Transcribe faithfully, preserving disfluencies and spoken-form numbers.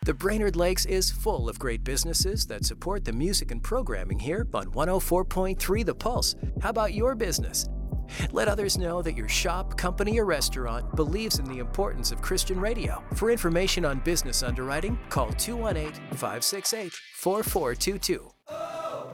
The Brainerd Lakes is full of great businesses that support the music and programming here on one oh four point three The Pulse. How about your business? Let others know that your shop, company, or restaurant believes in the importance of Christian radio. For information on business underwriting, call two one eight, five six eight, four four two two.